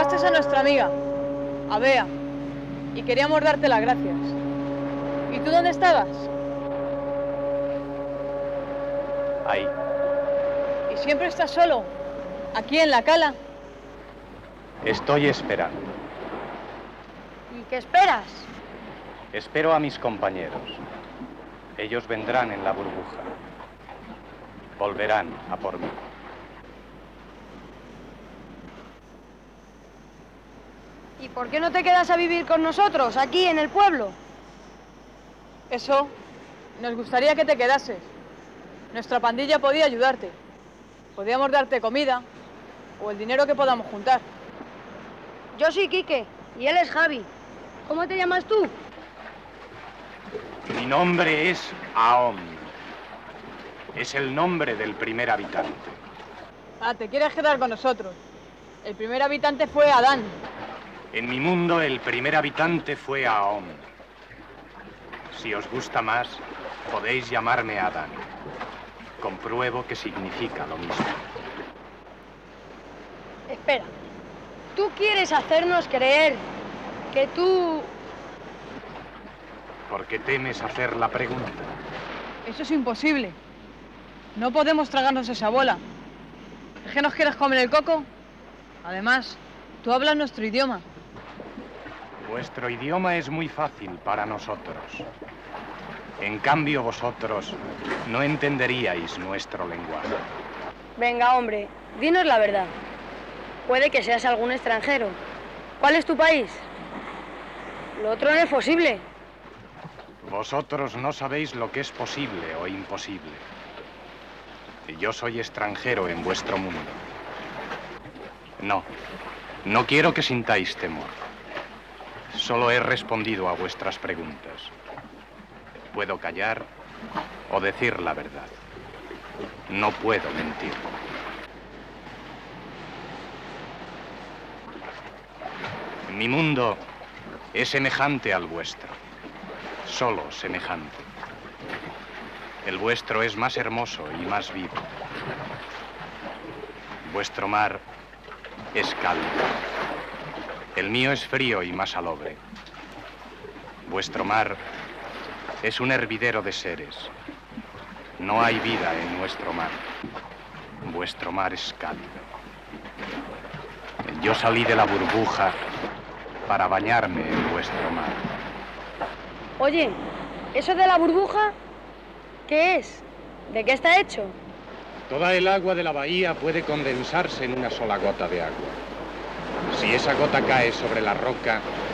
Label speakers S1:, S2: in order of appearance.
S1: salvaste a nuestra amiga, a Bea, y queríamos darte las gracias. ¿Y tú dónde estabas?
S2: Ahí.
S1: ¿Y siempre estás solo? ¿Aquí en la cala?
S2: Estoy esperando.
S3: ¿Y qué esperas?
S2: Espero a mis compañeros. Ellos vendrán en la burbuja. Volverán a por mí.
S3: ¿Y por qué no te quedas a vivir con nosotros, aquí en el pueblo?
S1: Eso, nos gustaría que te quedases. Nuestra pandilla podía ayudarte. Podíamos darte comida o el dinero que podamos juntar.
S3: Yo soy Quique y él es Javi. ¿Cómo te llamas tú?
S2: Mi nombre es Aom. Es el nombre del primer habitante.
S1: Ah, te quieres quedar con nosotros. El primer habitante fue Adán.
S2: En mi mundo, el primer habitante fue Aom. Si os gusta más, podéis llamarme Adán. Compruebo que significa lo mismo.
S3: Espera, ¿tú quieres hacernos creer que tú...
S2: ¿Por qué temes hacer la pregunta?
S1: Eso es imposible. No podemos tragarnos esa bola. ¿Es que nos quieres comer el coco? Además, tú hablas nuestro idioma.
S2: Vuestro idioma es muy fácil para nosotros. En cambio, vosotros no entenderíais nuestro lenguaje.
S3: Venga, hombre, dinos la verdad. Puede que seas algún extranjero. ¿Cuál es tu país? Lo otro no es posible.
S2: Vosotros no sabéis lo que es posible o imposible. Y yo soy extranjero en vuestro mundo. No quiero que sintáis temor. Solo he respondido a vuestras preguntas. Puedo callar o decir la verdad. No puedo mentir. Mi mundo es semejante al vuestro. Solo semejante. El vuestro es más hermoso y más vivo. Vuestro mar es cálido. El mío es frío y más salobre. Vuestro mar es un hervidero de seres. No hay vida en nuestro mar. Vuestro mar es cálido. Yo salí de la burbuja para bañarme en vuestro mar.
S3: Oye, ¿eso de la burbuja qué es? ¿De qué está hecho?
S2: Toda el agua de la bahía puede condensarse en una sola gota de agua. Si esa gota cae sobre la roca,